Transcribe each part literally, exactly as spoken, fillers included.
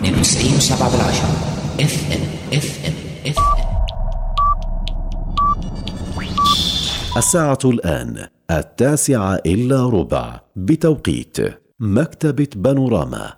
اثنين وتسعين وسبعة بالعشرة اف ام اف ام اف ام. الساعة الآن التاسعة إلا ربع بتوقيت مكتبة بانوراما.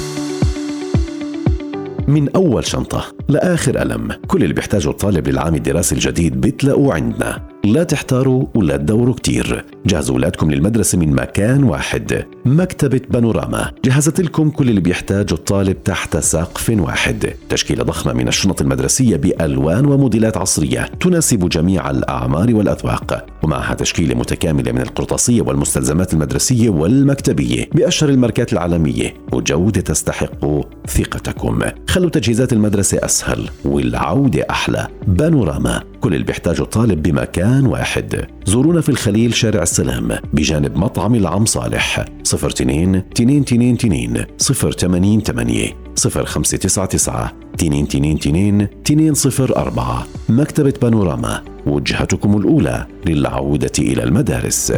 من أول شنطة لآخر قلم، كل اللي بيحتاجه الطالب للعام الدراسي الجديد بتلاقوه عندنا. لا تحتاروا ولا تدوروا كتير، جهزوا أولادكم للمدرسة من مكان واحد. مكتبة بانوراما جهزت لكم كل اللي بيحتاجه الطالب تحت سقف واحد. تشكيلة ضخمة من الشنط المدرسية بألوان وموديلات عصرية تناسب جميع الأعمار والأذواق، ومعها تشكيلة متكاملة من القرطاسية والمستلزمات المدرسية والمكتبية بأشهر الماركات العالمية، وجودة تستحق ثقتكم. خلوا تجهيزات المدرسة أسهل والعودة أحلى. بانوراما، كل اللي بيحتاجه الطالب بمكان واحد. زورونا في الخليل شارع السلام بجانب مطعم العم صالح. صفر اثنين اثنين اثنين اثنين صفر ثمانية ثمانية صفر خمسة تسعة تسعة اثنين اثنين اثنين اثنين صفر أربعة. مكتبة بانوراما، وجهتكم الأولى للعودة إلى المدارس.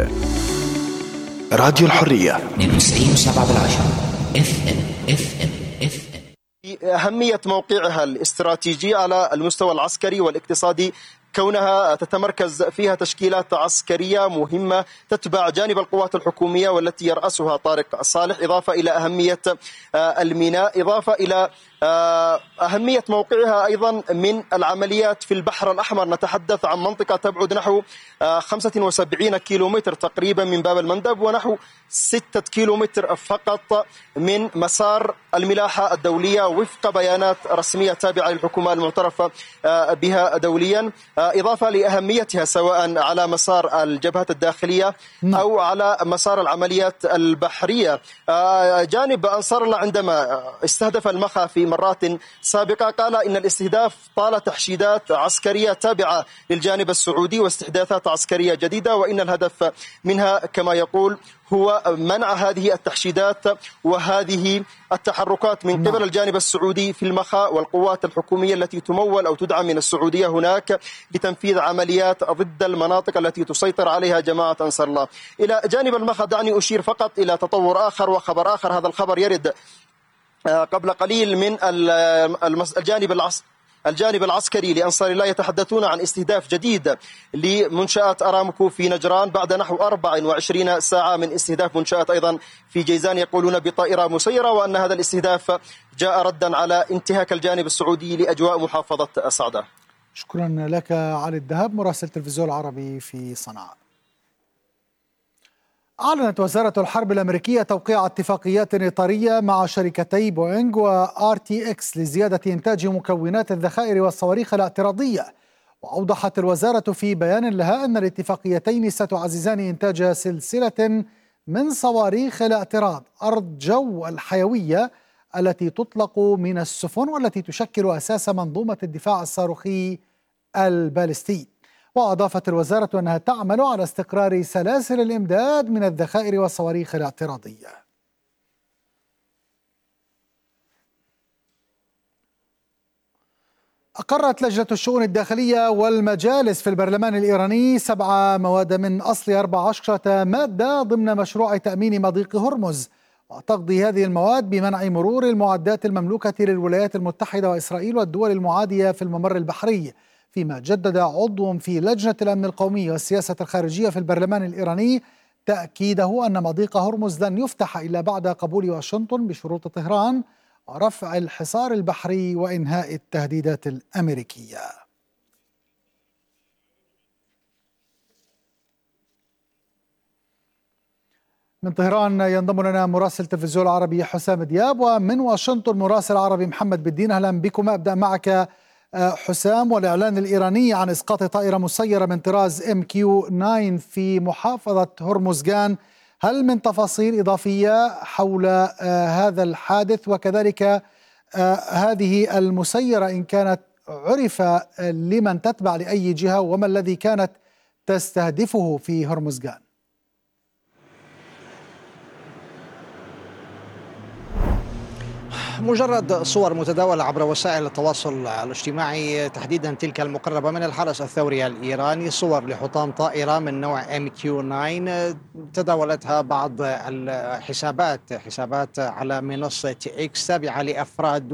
راديو الحرية اثنين وتسعين وسبعة بالعشرة اف ام اف ام اف ام. أهمية موقعها الاستراتيجي على المستوى العسكري والاقتصادي، كونها تتمركز فيها تشكيلات عسكرية مهمة تتبع جانب القوات الحكومية والتي يرأسها طارق صالح، إضافة إلى أهمية الميناء، إضافة إلى أهمية موقعها أيضا من العمليات في البحر الأحمر. نتحدث عن منطقة تبعد نحو خمسة وسبعين كيلومتر تقريبا من باب المندب، ونحو ستة كيلومتر فقط من مسار الملاحة الدولية وفق بيانات رسمية تابعة للحكومة المعترف بها دوليا، إضافة لأهميتها سواء على مسار الجبهات الداخلية أو على مسار العمليات البحرية. جانب أنصار الله عندما استهدف المخا في مرات سابقة قال إن الاستهداف طال تحشيدات عسكرية تابعة للجانب السعودي واستحداثات عسكرية جديدة، وإن الهدف منها كما يقول هو منع هذه التحشيدات وهذه التحركات من قبل الجانب السعودي في المخا والقوات الحكومية التي تمول أو تدعم من السعودية هناك لتنفيذ عمليات ضد المناطق التي تسيطر عليها جماعة أنصار الله. إلى جانب المخا دعني أشير فقط إلى تطور آخر وخبر آخر. هذا الخبر يرد قبل قليل من الجانب العسكري الجانب العسكري لأنصار الله، يتحدثون عن استهداف جديد لمنشآت أرامكو في نجران بعد نحو أربع وعشرين ساعة من استهداف منشآت أيضا في جيزان، يقولون بطائرة مسيرة، وأن هذا الاستهداف جاء ردا على انتهاك الجانب السعودي لأجواء محافظة صعدة. شكرا لك علي الذهب، مراسل التلفزيون العربي في صنعاء. أعلنت وزارة الحرب الأمريكية توقيع اتفاقيات إطارية مع شركتي بوينغ وآر تي إكس لزيادة إنتاج مكونات الذخائر والصواريخ الاعتراضية. وأوضحت الوزارة في بيان لها أن الاتفاقيتين ستعززان إنتاج سلسلة من صواريخ الاعتراض أرض جو الحيوية التي تطلق من السفن والتي تشكل أساس منظومة الدفاع الصاروخي البالستي. وأضافت الوزارة أنها تعمل على استقرار سلاسل الإمداد من الذخائر والصواريخ الاعتراضية. أقرت لجنة الشؤون الداخلية والمجالس في البرلمان الإيراني سبع مواد من أصل أربع عشرة مادة ضمن مشروع تأمين مضيق هرمز، وتقضي هذه المواد بمنع مرور المعدات المملوكة للولايات المتحدة وإسرائيل والدول المعادية في الممر البحري. فيما جدد عضو في لجنة الأمن القومي والسياسة الخارجية في البرلمان الإيراني تأكيده أن مضيق هرمز لن يفتح إلا بعد قبول واشنطن بشروط طهران ورفع الحصار البحري وإنهاء التهديدات الأمريكية. من طهران ينضم لنا مراسل التلفزيون العربي حسام دياب، ومن واشنطن مراسل عربي محمد بالدين. أهلا بكم. أبدأ معك حسام، والإعلان الإيراني عن إسقاط طائرة مسيرة من طراز إم كيو تسعة في محافظة هرمزغان، هل من تفاصيل إضافية حول هذا الحادث؟ وكذلك هذه المسيرة إن كانت عرف لمن تتبع لأي جهة، وما الذي كانت تستهدفه في هرمزغان؟ مجرد صور متداولة عبر وسائل التواصل الاجتماعي، تحديدا تلك المقربة من الحرس الثوري الإيراني، صور لحطام طائرة من نوع إم كيو تسعة تداولتها بعض الحسابات حسابات على منصة إكس تابعة لأفراد